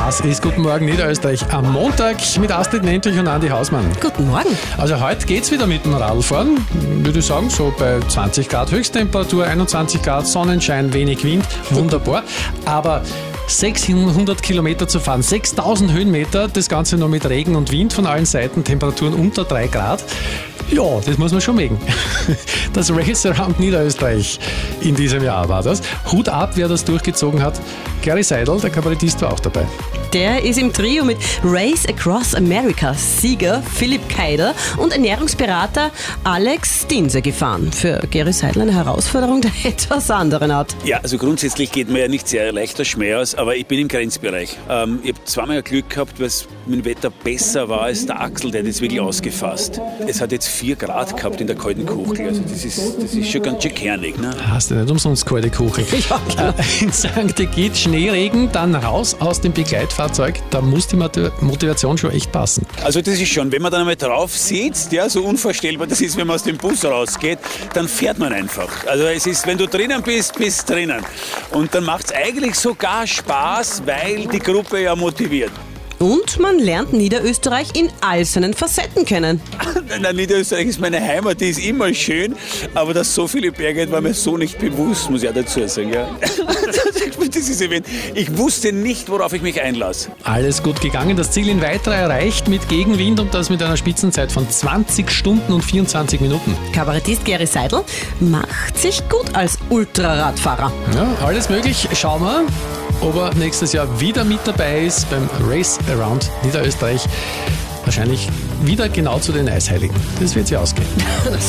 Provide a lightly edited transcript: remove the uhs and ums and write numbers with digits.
Das ist Guten Morgen Niederösterreich am Montag mit Astrid Nentwich und Andi Hausmann. Guten Morgen. Also heute geht's wieder mit dem Radlfahren, würde ich sagen, so bei 20 Grad Höchsttemperatur, 21 Grad, Sonnenschein, wenig Wind, wunderbar. Aber 600 Kilometer zu fahren, 6000 Höhenmeter, das Ganze noch mit Regen und Wind von allen Seiten, Temperaturen unter 3 Grad. Ja, das muss man schon mögen. Das Race Around Niederösterreich in diesem Jahr war das. Hut ab, wer das durchgezogen hat. Gary Seidel, der Kabarettist, war auch dabei. Der ist im Trio mit Race Across America Sieger Philipp Keider und Ernährungsberater Alex Dinse gefahren. Für Gary Seidel eine Herausforderung der etwas anderen Art. Ja, also grundsätzlich geht mir ja nicht sehr leicht aus Schmäh aus, aber ich bin im Grenzbereich. Ich habe zweimal Glück gehabt, weil es mit dem Wetter besser war als der Axel, der hat jetzt wirklich ausgefasst. Es hat jetzt 4 Grad gehabt in der kalten Kuchel, also das ist schon ganz schön kernig. Ne? Hast du nicht umsonst kalte Kuchel. Ja, genau. In St. Egid Schneeregen, dann raus aus dem Begleitfahrzeug, da muss die Motivation schon echt passen. Also das ist schon, wenn man dann einmal drauf sitzt, ja, so unvorstellbar das ist, wenn man aus dem Bus rausgeht, dann fährt man einfach. Also es ist, wenn du drinnen bist, bist drinnen. Und dann macht es eigentlich sogar Spaß, weil die Gruppe ja motiviert. Und man lernt Niederösterreich in all seinen Facetten kennen. Nein, Niederösterreich ist meine Heimat, die ist immer schön, aber dass so viele Berge war mir so nicht bewusst, muss ich auch dazu sagen. Ja. Das ist eben, ich wusste nicht, worauf ich mich einlasse. Alles gut gegangen, das Ziel in Weitra erreicht mit Gegenwind und das mit einer Spitzenzeit von 20 Stunden und 24 Minuten. Kabarettist Gary Seidel macht sich gut als Ultraradfahrer. Ja, alles möglich. Schauen wir, ob er nächstes Jahr wieder mit dabei ist beim Race Around Niederösterreich. Wahrscheinlich wieder genau zu den Eisheiligen. Das wird sich ausgehen.